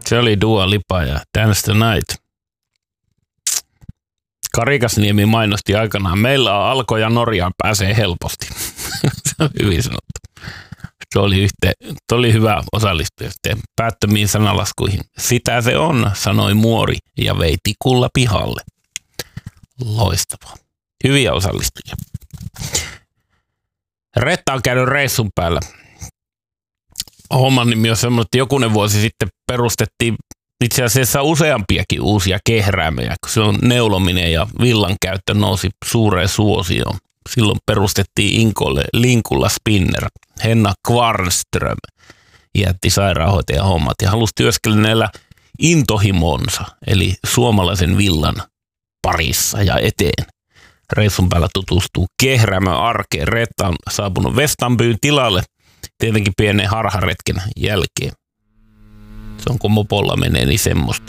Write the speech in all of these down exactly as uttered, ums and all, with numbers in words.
Se oli Dua Lipa ja Dance the Night. Karikasniemi mainosti aikanaan. Meillä on Alko ja Norjaan pääsee helposti. Se on hyvin sanottu. Se oli, yhteen, se oli hyvä osallistua yhteen päättömiin sanalaskuihin. Sitä se on, sanoi muori ja vei tikulla pihalle. Loistavaa. Hyviä osallistujia. Retta on käynyt reissun päällä. Homman nimi on semmoinen, että jokunen vuosi sitten perustettiin itse asiassa useampiakin uusia kehräämejä, kun silloin neulominen ja villan käyttö nousi suureen suosioon. Silloin perustettiin Inkolle Linkulla Spinner. Henna Kvarnström jätti sairaanhoitajan hommat ja halusi työskennellä intohimonsa, eli suomalaisen villan parissa ja eteen. Reissun päällä tutustuu kehräämön arkeen. Reetta on saapunut Vestanbyn tilalle tietenkin pienen harharetken jälkeen. Se on kun mopolla menee, niin semmoista.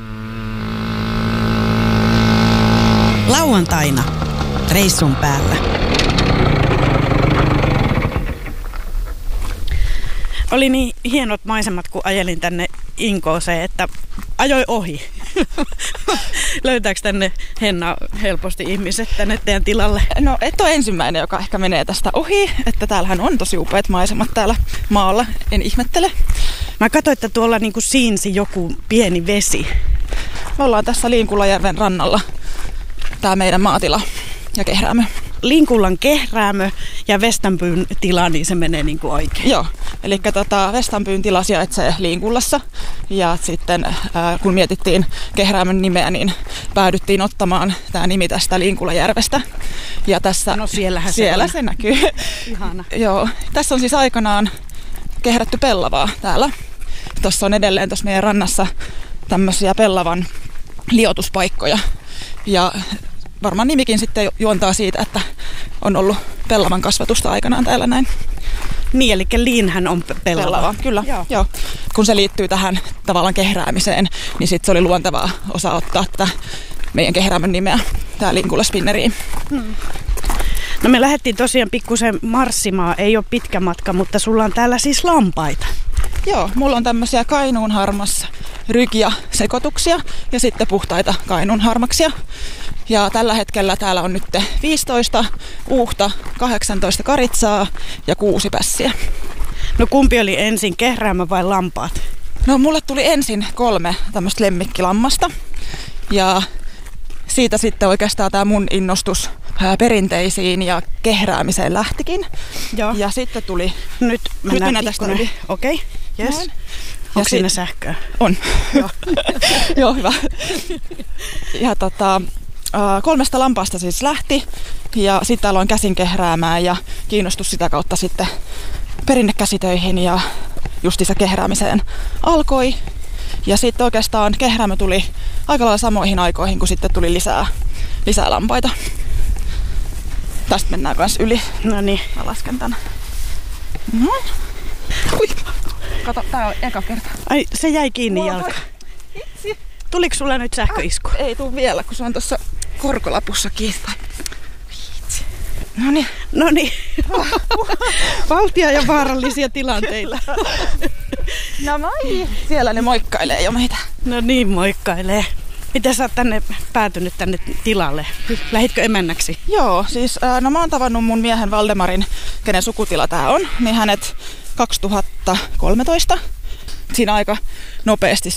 Lauantaina reissun päällä. Oli niin hienot maisemat, kun ajelin tänne Inkooseen, että ajoi ohi. Löytääkö tänne, Henna, helposti ihmiset tänne teidän tilalle? No et ole ensimmäinen, joka ehkä menee tästä ohi, että täällähän on tosi upeat maisemat täällä maalla, en ihmettele. Mä katsoin, että tuolla niinku siinsi joku pieni vesi. Me ollaan tässä Liinkullajärven rannalla, tää meidän maatila ja kehräämö. Linkullan kehräämö ja Vestanbyn tila, niin se menee niin kuin oikein. Joo, eli tota, Vestanbyn tila sijaitsee Liinkullassa ja sitten ää, kun mietittiin kehräämön nimeä, niin päädyttiin ottamaan tämä nimi tästä Liinkullajärvestä. Ja tässä, no siellähän siellä se, se näkyy. Ihana. Joo, tässä on siis aikanaan kehrätty pellavaa täällä. Tuossa on edelleen tuossa meidän rannassa tämmöisiä pellavan liotuspaikkoja ja varmaan nimikin sitten juontaa siitä, että on ollut pellavan kasvatusta aikanaan täällä näin. Niin, eli liinhän on pellava. Pellava, kyllä. Joo. Joo. Kun se liittyy tähän tavallaan kehräämiseen, niin sitten se oli luontevaa osa ottaa tätä meidän kehräämön nimeä, tää Linkulla Spinneriin. Hmm. No me lähdettiin tosiaan pikkusen marssimaan, ei ole pitkä matka, mutta sulla on täällä siis lampaita. Joo, mulla on tämmöisiä Kainuun harmas rykiä sekoituksia ja sitten puhtaita Kainuun harmaksia. Ja tällä hetkellä täällä on nyt viisitoista uuhta, kahdeksantoista karitsaa ja kuusi pässiä. No kumpi oli ensin, kehräämä vai lampaat? No mulle tuli ensin kolme tämmöistä lemmikkilammasta. Ja siitä sitten oikeastaan tämä mun innostus perinteisiin ja kehräämiseen lähtikin. Joo. Ja sitten tuli... Nyt mennään nyt tästä yli. Okei, okay. Yes. Onko siinä sit... sähköä? On. Joo. Joo, hyvä. Ja tota... Kolmesta lampaasta siis lähti ja sitten aloin käsin kehräämään ja kiinnostus sitä kautta sitten perinnekäsitöihin ja justiinsa kehräämiseen alkoi. Ja sitten oikeastaan kehräämö tuli aika lailla samoihin aikoihin, kun sitten tuli lisää, lisää lampaita. Tästä mennään kans yli. No niin. Mä lasken tän. No. Ui. Kato, tää on eka kerta. Ai, se jäi kiinni Mulla jalka. Itse. Tuliko sulla nyt sähköisku? Ah, ei tuu vielä, kun se on tuossa korkolapussa kiinni. No niin. No niin. Valtia ja vaarallisia tilanteilla. No moi. Siellä ne moikkailee jo meitä. No niin, moikkailee. Miten sä oot tänne päätynyt tänne tilalle? Lähitkö emännäksi? Joo, siis no mä oon tavannut mun miehen Valdemarin, kenen sukutila tää on, niin hänet kaksituhattakolmetoista. Siinä aika nopeasti